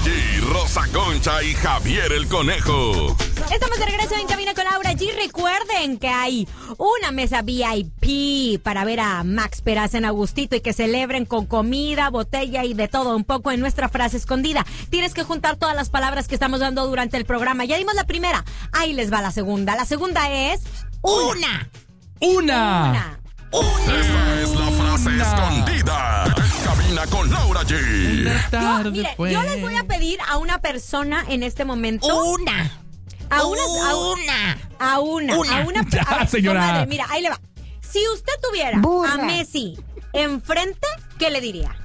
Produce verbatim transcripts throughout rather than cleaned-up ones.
G, Rosa Concha y Javier el Conejo. Estamos de regreso en Cabina con Laura G. Recuerden que hay una mesa V I P para ver a Max Peraz en Agustito y que celebren con comida, botella y de todo un poco en nuestra frase escondida. Tienes que juntar todas las palabras que estamos dando durante el programa. Ya dimos la primera, ahí les va la segunda. La segunda es... Una. Una. Una. Esta es la frase Una. escondida en Cabina con Laura G. Yo, mire, yo les voy a pedir a una persona en este momento... Una. A una, a una. A una. Una. A una. Ya, a ver, señora. comadre, mira, ahí le va. Si usted tuviera Burra. a Messi enfrente, ¿qué le diría?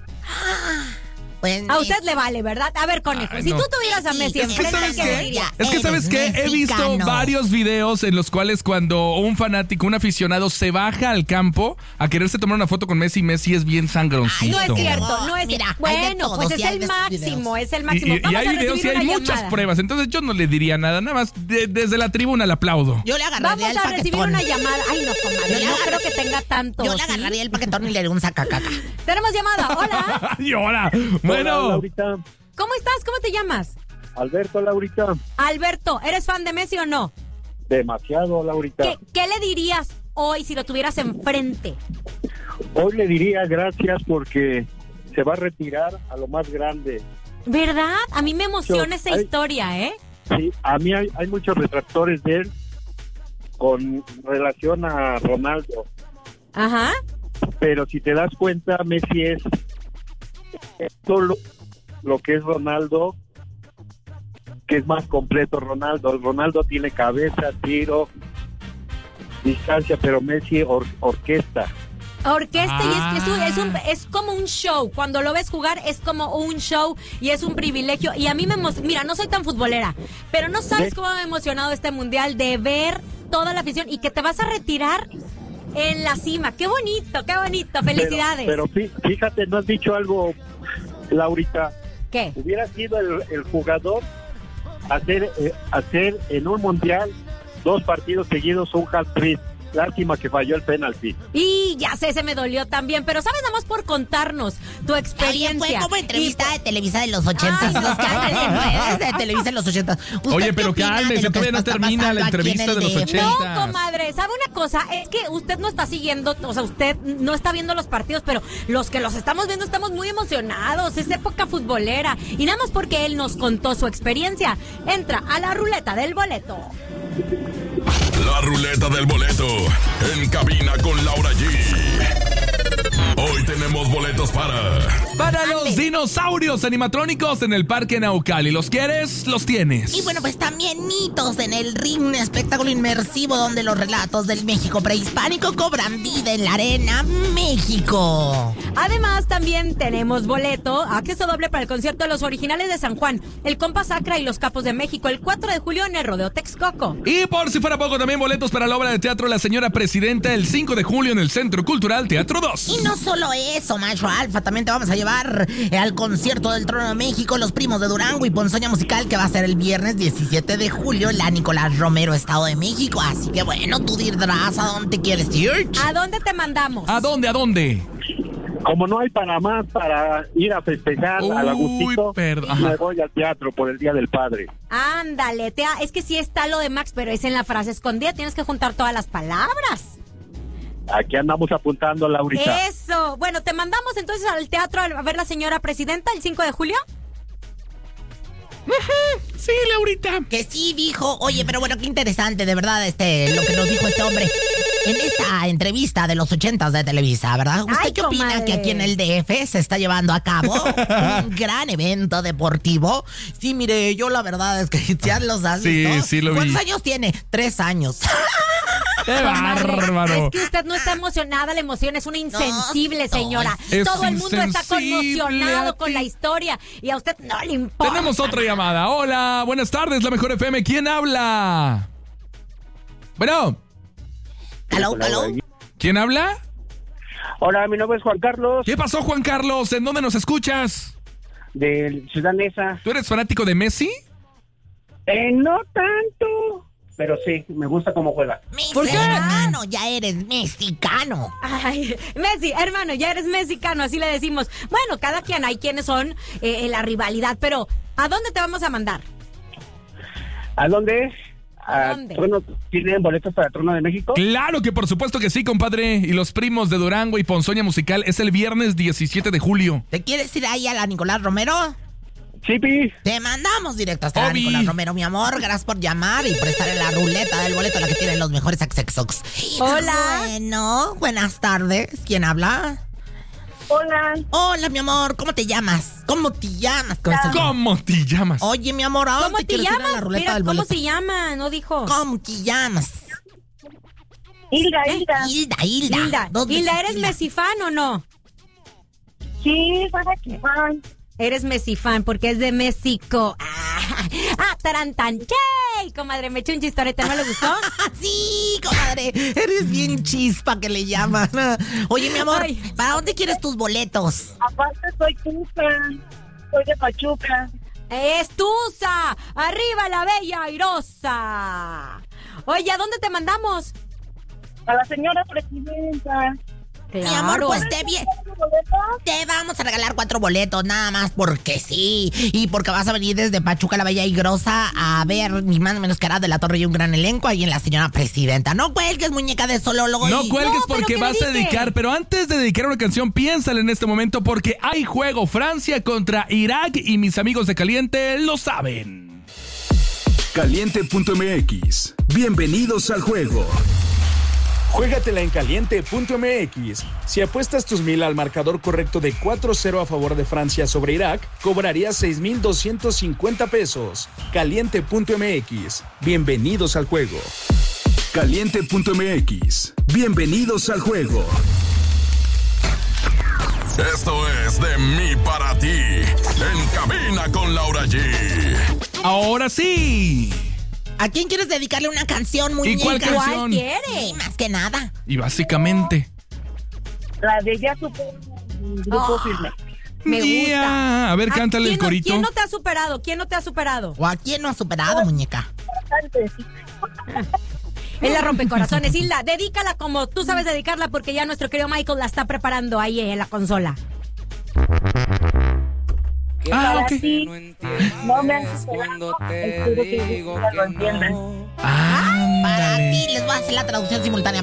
Pues, A usted le vale, ¿verdad? A ver, Conejo, Ay, si no. tú tuvieras a Messi Es que enfrente, ¿sabes ¿qué qué? le diría? Es que, ¿sabes qué? Eres He visto mexicano. varios videos en los cuales cuando un fanático, un aficionado se baja al campo a quererse tomar una foto con Messi, Messi es bien sangroncito. No es cierto, no es Mira, cierto. hay de Bueno, todos, pues es y hay el de esos máximo, videos. es el Y, máximo. y- y Vamos hay a videos y recibir hay una muchas llamada. pruebas, entonces yo no le diría nada, nada más de- desde la tribuna le aplaudo. Yo le agarraría Vamos el a paquetón. recibir una llamada. Ay, no, Yo comadre, le no agarré- creo que tenga tanto. Yo le ¿sí? agarraría el paquetón y le haría un sacacaca. Tenemos llamada, hola. Y ahora, Hola, bueno, Laurita. ¿Cómo estás? ¿Cómo te llamas? Alberto, Laurita. Alberto, ¿eres fan de Messi o no? Demasiado, Laurita. ¿Qué, qué le dirías hoy si lo tuvieras enfrente? Hoy le diría gracias porque se va a retirar a lo más grande. ¿Verdad? A mí me emociona esa Ay. historia, ¿eh? Sí, a mí hay, hay muchos retractores de él con relación a Ronaldo. Ajá. Pero si te das cuenta, Messi es solo lo que es Ronaldo, que es más completo Ronaldo. Ronaldo tiene cabeza, tiro, distancia, pero Messi or- orquesta. Orquesta y es que es, un- es, un- Ah. es como un show. Cuando lo ves jugar es como un show y es un privilegio. Y a mí me emociona. Mira, no soy tan futbolera, pero no sabes ¿Sí? cómo me ha emocionado este mundial de ver toda la afición y que te vas a retirar en la cima. Qué bonito, qué bonito. Felicidades. Pero, pero fí- fíjate, no has dicho algo, Laurita. ¿Qué? Hubiera sido el, el jugador hacer eh, hacer en un mundial dos partidos seguidos un hat-trick. Lástima que falló el penalti. Y ya sé, se me dolió también, pero sabes, nada más por contarnos tu Oye, experiencia. fue como entrevista Y- de Televisa de los ochentas. Ay, no. Los canales de nueve de Televisa de los ochentas. ¿Usted Oye, qué pero opina cálmese, de lo que todavía no está termina la pasando aquí en entrevista el de los D F? ochenta. No, comadre, ¿sabe una cosa? Es que usted no está siguiendo, o sea, usted no está viendo los partidos, pero los que los estamos viendo estamos muy emocionados. Es época futbolera. Y nada más porque él nos contó su experiencia, entra a la ruleta del boleto. La ruleta del boleto en Cabina con Laura G. Hoy tenemos boletos para Para los dinosaurios animatrónicos en el Parque Naucali. ¿Los quieres? Los tienes. Y bueno, pues también mitos en el ring, espectáculo inmersivo donde los relatos del México prehispánico cobran vida en la arena México. Además, también tenemos boleto, acceso doble para el concierto de los originales de San Juan, el Compa Sacra y los Capos de México, el cuatro de julio en el Rodeo Texcoco. Y por si fuera poco, también boletos para la obra de teatro La Señora Presidenta el cinco de julio en el Centro Cultural Teatro dos. Y no solo eso, macho alfa, también te vamos a llevar al concierto del Trono de México, Los Primos de Durango y Ponzoña Musical, que va a ser el viernes diecisiete de julio en la Nicolás Romero, Estado de México. Así que bueno, tú dirás a dónde quieres ir. ¿A dónde te mandamos? ¿A dónde? ¿A dónde? Como no hay para más para ir a festejar Uy, al Agustito, perdón. Ajá. me voy al teatro por el Día del Padre. Ándale, te, es que sí está lo de Max, pero es en la frase escondida, tienes que juntar todas las palabras. Aquí andamos apuntando, Laurita. Eso. Bueno, te mandamos entonces al teatro a ver la señora presidenta el cinco de julio. Sí, Laurita. Que sí dijo, oye, pero bueno, qué interesante, de verdad, este, lo que nos dijo este hombre en esta entrevista de los ochentas de Televisa, ¿verdad? ¿Usted Ay, qué opina comadre. que aquí en el D F se está llevando a cabo un gran evento deportivo? Sí, mire, yo la verdad es que ya los has Sí, visto. sí lo vi. ¿Cuántos años tiene? Tres años. ¡Qué bárbaro! Es que usted no está emocionada, la emoción es una insensible, No, señora. es Todo el mundo está insensible conmocionado a con ti. la historia y a usted no le importa. Tenemos otra llamada. Hola, buenas tardes, la mejor F M. ¿Quién habla? Bueno, ¿Aló, aló? ¿quién habla? Hola, mi nombre es Juan Carlos, ¿Qué pasó, Juan Carlos? ¿En dónde nos escuchas? de Ciudad Neza. ¿Tú eres fanático de Messi? Eh, no tanto. pero sí, me gusta cómo juega. ¿Por qué? Hermano, ya eres mexicano. Ay, Messi, hermano, ya eres mexicano, así le decimos. Bueno, cada quien, hay quienes son eh, en la rivalidad, pero ¿a dónde te vamos a mandar? ¿A dónde? ¿A dónde? Trono, ¿tienen boletos para Trono de México? Claro que por supuesto que sí, compadre. Y los primos de Durango y Ponzoña Musical es el viernes diecisiete de julio. ¿Te quieres ir ahí a la Nicolás Romero? Sí, Pi. Te mandamos directo hasta la Obi. Nicolás Romero, mi amor. Gracias por llamar y por estar en la ruleta del boleto, la que tiene los mejores accesorios. Hola. Bueno, buenas tardes. ¿Quién habla? Hola. Hola, mi amor. ¿Cómo te llamas? ¿Cómo te llamas? ¿Cómo se llama? ¿Cómo te llamas? Oye, mi amor, ¿a ¿Cómo dónde te quieres ir a la llamas? ruleta Mira, del ¿cómo boleto? se llama? No dijo. ¿Cómo te llamas? Hilda, ¿Eh? Hilda. Hilda, Hilda. Hilda, Dos veces Hilda, ¿eres Hilda. Messi fan o no? Sí, soy aquí fan. Eres Messi fan porque es de México. Ah, ah tarantan. ¡Yay! Comadre, me eché un chistorete, ¿no le gustó? Ah, sí, comadre. Eres bien chispa que le llaman. Oye, mi amor, Ay. ¿para dónde quieres tus boletos? Aparte soy tusa. Soy de Pachuca. ¡Es Tusa! ¡Arriba la bella airosa! Oye, ¿a dónde te mandamos? A la señora presidenta. Mi amor, pues te bien. Te vamos a regalar cuatro boletos, nada más porque sí. Y porque vas a venir desde Pachuca la Bella y Grosa a ver ni más ni menos que Arad de la Torre y un gran elenco ahí en la señora presidenta. No cuelgues, muñeca de solólogo. No y- cuelgues No, pero porque que vas a dedique. dedicar, pero antes de dedicar una canción, piénsale en este momento porque hay juego Francia contra Irak y mis amigos de Caliente lo saben. Caliente punto m x. Bienvenidos al juego. Juégatela en caliente punto m x. Si apuestas tus mil al marcador correcto de cuatro cero a favor de Francia sobre Irak, cobrarías seis mil doscientos cincuenta pesos. Caliente punto m x. Bienvenidos al juego. Caliente punto m x. Bienvenidos al juego. Esto es de mí para ti. En cabina con Laura G. Ahora sí. ¿A quién quieres dedicarle una canción, muñeca? cuál canción? ¿Cuál quieres? Sí, más que nada. Y básicamente. La de Ya Super Grupo Oh. Firme. Me Yeah. gusta. A ver, ¿A cántale quién el no- corito. ¿Quién no te ha superado? ¿Quién no te ha superado? ¿O a quién no ha superado, muñeca? Bastante. Es la rompecorazones. Hilda, dedícala como tú sabes dedicarla porque ya nuestro querido Michael la está preparando ahí en la consola. Ah, Para ok. ti, no me haces cuando te Espero que digo lo que entiendan. no. Para Ándale. ti les voy a hacer la traducción simultánea.